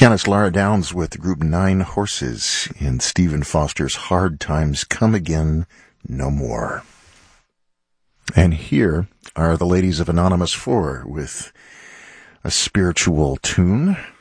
Pianist Lara Downs with the group Nine Horses in Stephen Foster's Hard Times Come Again No More. And here are the ladies of Anonymous 4 with a spiritual tune